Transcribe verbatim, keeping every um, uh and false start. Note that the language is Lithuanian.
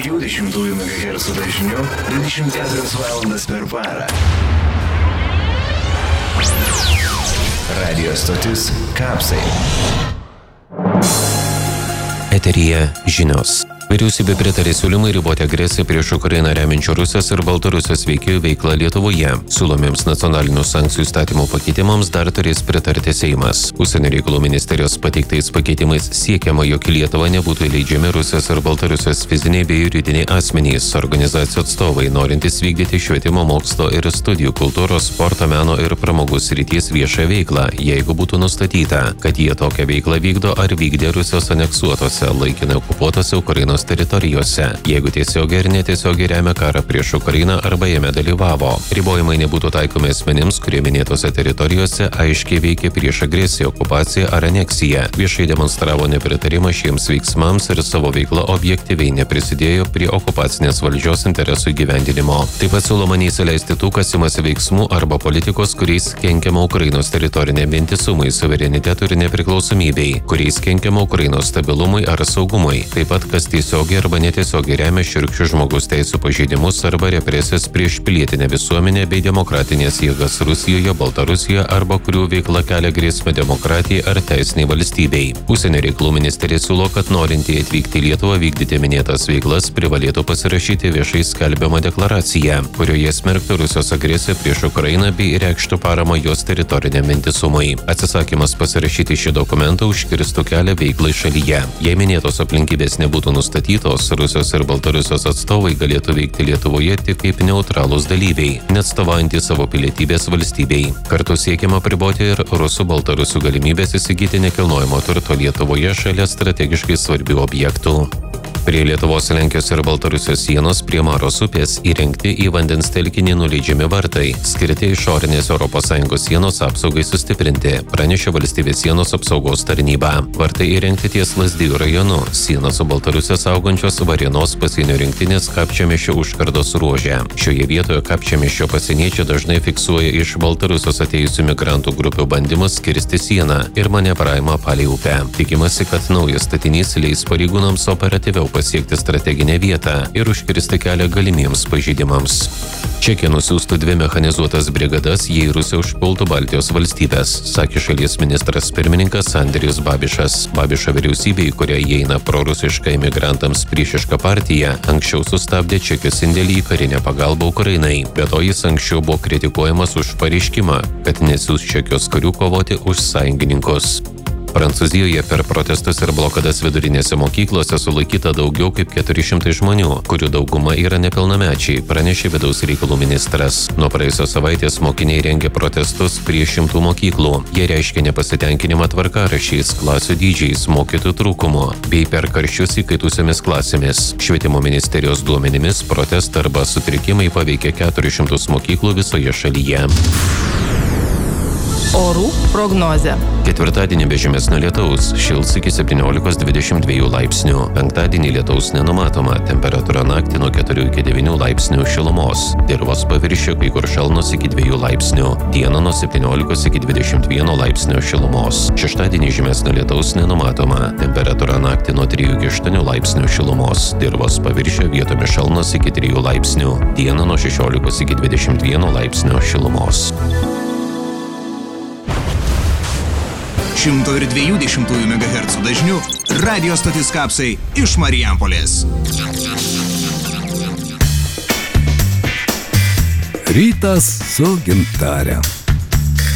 dviejų dešimtųjų megahercų dažniu dvidešimt keturias valandas per parą. Radio stotis Kapsai. Eteryje žinios. Vyriausybė pritarė siūlymai riboti agresiją prieš Ukrainą remiančių Rusijos ir Baltarusijos veikėjų veiklą Lietuvoje. Siūlomiems nacionalinių sankcijų įstatymų pakeitimams dar turės pritarti Seimas. Užsienio reikalų ministerijos pateiktais pakeitimais siekiama, jog į Lietuvą nebūtų įleidžiami Rusijos ir Baltarusijos fiziniai bei juridiniai asmenys, organizacijų atstovai, norintys vykdyti švietimo, mokslo ir studijų, kultūros, sporto, meno ir pramogų srities viešą veiklą, jeigu būtų nustatyta, kad jie tokią veiklą vykdo ar vykdė Rusijos aneksuotose, laikinai okupuotose Ukrainos teritorijose, jeigu tiesiogiai ir netiesiogiai remia karą prieš Ukrainą arba jame dalyvavo. Ribojimai nebūtų taikomi asmenims, kurie minėtose teritorijose aiškiai veikia prieš agresiją, okupaciją ar aneksiją, viešai demonstravo nepritarimą šiems veiksmams ir savo veiklą objektyviai neprisidėjo prie okupacinės valdžios interesų įgyvendinimo. Taip pat siūloma neįsileisti tų, kas imasi veiksmų arba politikos, kuriais kenkiama Ukrainos teritoriniam vientisumui, suverenitetui ir nepriklausomybei, kuriais kenkiama Ukrainos stabilumui ar saugumui, taip pat kas tiesiogiai arba netiesiogiai remia šiurkščius žmogaus teisų pažeidimus arba represijas prieš pilietinę visuomenę bei demokratinės jėgas Rusijoje, Baltarusijoje arba kurių veikla kelia grėsmę demokratijai ar teisiniai valstybei. Užsienio reikalų ministerija siūlo, kad norintieji atvykti į Lietuvą vykdyti minėtas veiklas privalėtų pasirašyti viešai skelbiamą deklaraciją, kurioje smerktų Rusijos agresiją prieš Ukrainą bei reikštų paramą jos teritoriniam vientisumui. Atsisakymas pasirašyti šį dokumentą užkirstų kelią veiklai šalyje. Jei minėtos aplinkybės nebūtų nustatytos, Rusijos ir Baltarusijos atstovai galėtų veikti Lietuvoje tik kaip neutralūs dalyviai, neatstovaujantys savo pilietybės valstybei. Kartu siekiama apriboti ir rusų baltarusių galimybės įsigyti nekilnojamo turto Lietuvoje šalia strategiškai svarbių objektų. Prie Lietuvos, Lenkijos ir Baltarusijos sienos prie Maros upės įrengti į vandens telkinį nuleidžiami vartai, skirti išorinės Europos Sąjungos sienos apsaugai sustiprinti, pranešė valstybės sienos apsaugos tarnyba. Vartai įrengti ties Lazdijų rajonu, sieną su Baltarusija saugančios Varėnos pasienio rinktinės Kapčiamiesčio užkardos ruože. Šioje vietoje Kapčiamiesčio pasieniečiai dažnai fiksuoja iš Baltarusijos atėjusių migrantų grupių bandymus kirsti sieną ir manevravimą palei upę. Tikimasi, kad naujas statinys leis pareigūnams operatyviau pasiekti strateginę vietą ir užkirsti kelią galimiems pažeidimams. Čekija nusiųstų dvi mechanizuotas brigadas, jei Rusija užpultų Baltijos valstybės, sakė šalies ministras pirmininkas Andrijus Babišas. Babišo vyriausybė, į kurią įeina prorusiška imigrantams priešiška partija, anksčiau sustabdė Čekijos indėlį į karinę pagalbą Ukrainai. Be to jis anksčiau buvo kritikuojamas už pareiškimą, kad nesiųs Čekijos karių kovoti už sąjungininkus. Prancūzijoje per protestus ir blokadas vidurinėse mokyklose sulaikyta daugiau kaip keturi šimtai žmonių, kurių dauguma yra nepilnamečiai, pranešė vidaus reikalų ministras. Nuo praėjusios savaitės mokiniai rengė protestus prie šimtų mokyklų. Jie reiškė nepasitenkinimą tvarkaraščiais, klasių dydžiais, mokytojų trūkumu bei per karščius įkaitusiamis klasėmis. Švietimo ministerijos duomenimis protestai arba sutrikimai paveikė keturis šimtus mokyklų visoje šalyje. Orų prognozė. Ketvirtadienį be žymesnio lietaus, šils iki septyniolikos dvidešimt dviejų laipsnių. Penktadienį lietaus nenumatoma, temperatūra naktį nuo keturių iki devynių laipsnių šilumos. Dirvos paviršių kai kur šalnos iki dviejų laipsnių. Dieną nuo septyniolikos iki dvidešimt vieno laipsnio šilumos. Šeštadienį žymesnio lietaus nenumatoma, temperatūra naktį nuo trijų iki aštuonių laipsnių šilumos. Dirvos paviršių vietomis šalnos iki trijų laipsnių. Dieną nuo šešiolikos iki dvidešimt vieno laipsnio šilumos. šimto dviejų dešimtųjų megahercų dažniu radio stotis Kapsai iš Marijampolės. Rytas su Gintare.